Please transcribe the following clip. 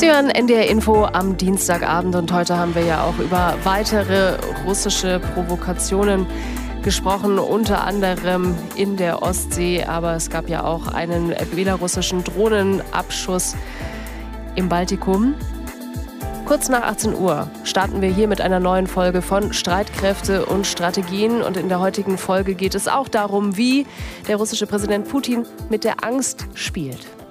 Sie hören NDR Info am Dienstagabend und heute haben wir ja auch über weitere russische Provokationen gesprochen, unter anderem in der Ostsee, aber es gab ja auch einen belarussischen Drohnenabschuss im Baltikum. Kurz nach 18 Uhr starten wir hier mit einer neuen Folge von Streitkräfte und Strategien und in der heutigen Folge geht es auch darum, wie der russische Präsident Putin mit der Angst spielt.